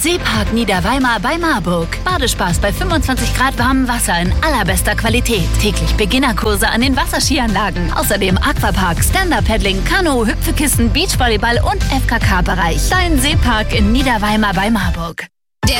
Seepark Niederweimar bei Marburg. Badespaß bei 25 Grad warmem Wasser in allerbester Qualität. Täglich Beginnerkurse an den Wasserskianlagen. Außerdem Aquapark, Stand-Up-Paddling, Kanu, Hüpfekissen, Beachvolleyball und FKK-Bereich. Dein Seepark in Niederweimar bei Marburg.